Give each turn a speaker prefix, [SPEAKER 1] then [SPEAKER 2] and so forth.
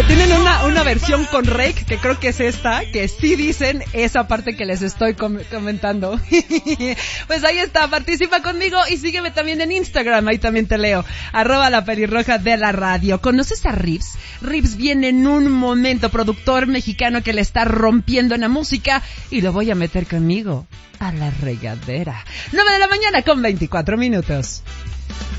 [SPEAKER 1] Tienen una versión con Rake, que creo que es esta, que sí dicen esa parte que les estoy comentando. Pues ahí está, participa conmigo y sígueme también en Instagram, ahí también te leo. @lapelirroja de la radio. ¿Conoces a Rips? Rips viene en un momento, productor mexicano que le está rompiendo en la música, y lo voy a meter conmigo a la regadera. 9 de la mañana con 24 minutos.